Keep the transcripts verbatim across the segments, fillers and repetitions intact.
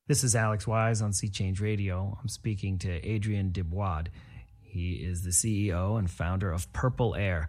This is Alex Wise on Sea Change Radio. I'm speaking to Adrien Debois. He is the C E O and founder of Purple Air.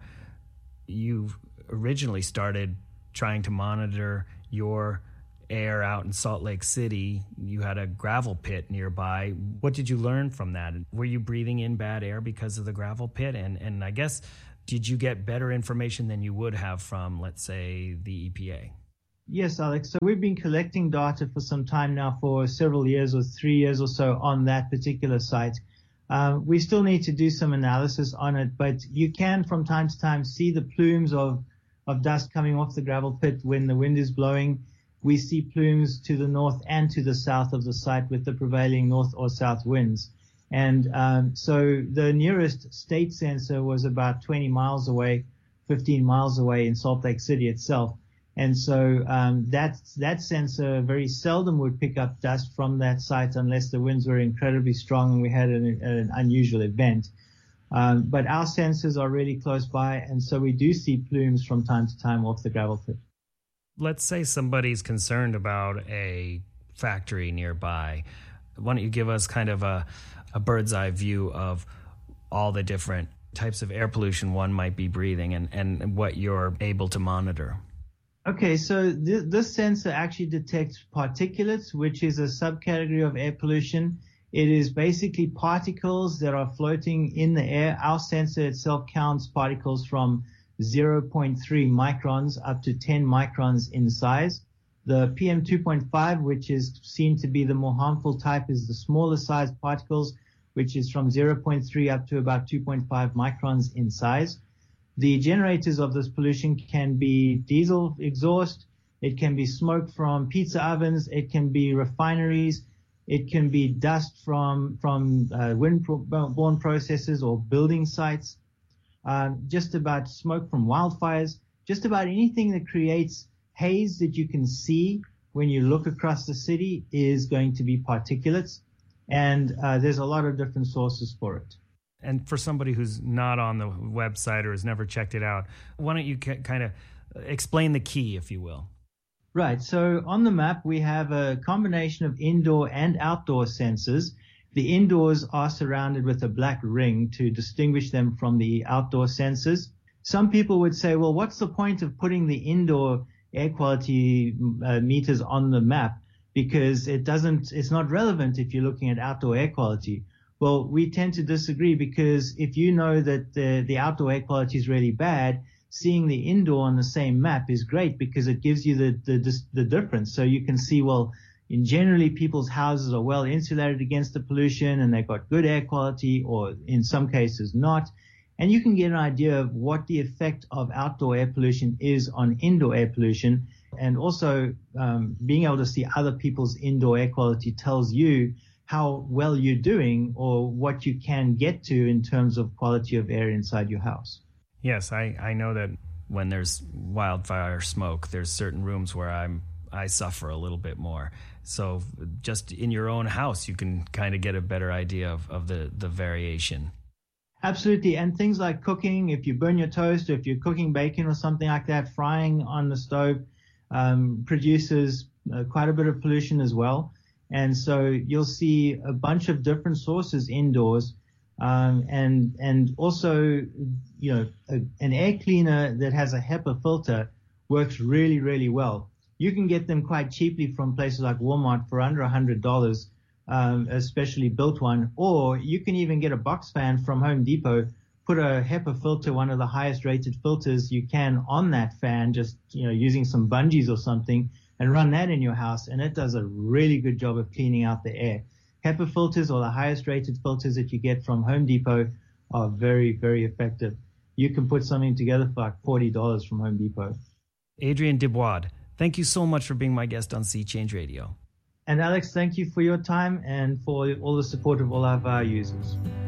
You originally started trying to monitor your air out in Salt Lake City. You had a gravel pit nearby. What did you learn from that? Were you breathing in bad air because of the gravel pit? And, and I guess, did you get better information than you would have from, let's say, the E P A? Yes, Alex. So we've been collecting data for some time now, for several years or three years or so on that particular site. Um, we still need to do some analysis on it, but you can from time to time see the plumes of, of dust coming off the gravel pit when the wind is blowing. We see plumes to the north and to the south of the site with the prevailing north or south winds. And um, so the nearest state sensor was about twenty miles away, fifteen miles away in Salt Lake City itself. And so um, that that sensor very seldom would pick up dust from that site unless the winds were incredibly strong and we had an, an unusual event. Um, but our sensors are really close by, and so we do see plumes from time to time off the gravel pit. Let's say somebody's concerned about a factory nearby. Why don't you give us kind of a, a bird's eye view of all the different types of air pollution one might be breathing and, and what you're able to monitor? Okay, so th- this sensor actually detects particulates, which is a subcategory of air pollution. It is basically particles that are floating in the air. Our sensor itself counts particles from zero point three microns up to ten microns in size. The P M two point five, which is seen to be the more harmful type, is the smaller size particles, which is from zero point three up to about two point five microns in size. The generators of this pollution can be diesel exhaust, it can be smoke from pizza ovens, it can be refineries, it can be dust from from uh, wind-borne processes or building sites, uh, just about smoke from wildfires, just about anything that creates haze that you can see when you look across the city is going to be particulates, and uh, there's a lot of different sources for it. And for somebody who's not on the website or has never checked it out, why don't you kind of explain the key, if you will? Right. So on the map, we have a combination of indoor and outdoor sensors. The indoors are surrounded with a black ring to distinguish them from the outdoor sensors. Some people would say, well, what's the point of putting the indoor air quality uh, meters on the map? Because it doesn't, it's not relevant if you're looking at outdoor air quality. Well, we tend to disagree, because if you know that the, the outdoor air quality is really bad, seeing the indoor on the same map is great because it gives you the, the, the difference. So you can see, well, in generally people's houses are well insulated against the pollution and they've got good air quality, or in some cases not. And you can get an idea of what the effect of outdoor air pollution is on indoor air pollution. And also um, being able to see other people's indoor air quality tells you how well you're doing or what you can get to in terms of quality of air inside your house. Yes, I, I know that when there's wildfire smoke, there's certain rooms where I'm I suffer a little bit more. So just in your own house, you can kind of get a better idea of, of the, the variation. Absolutely. And things like cooking, if you burn your toast, or if you're cooking bacon or something like that, frying on the stove um, produces uh, quite a bit of pollution as well. And so you'll see a bunch of different sources indoors, um, and and also, you know, a, an air cleaner that has a HEPA filter works really, really well. You can get them quite cheaply from places like Walmart for under one hundred dollars, um, a specially built one, or you can even get a box fan from Home Depot, put a HEPA filter, one of the highest rated filters you can, on that fan, just, you know, using some bungees or something, and run that in your house, and it does a really good job of cleaning out the air. HEPA filters, or the highest rated filters that you get from Home Depot, are very, very effective. You can put something together for like forty dollars from Home Depot. Adrien Debois, thank you so much for being my guest on Sea Change Radio. And Alex, thank you for your time and for all the support of all of our users.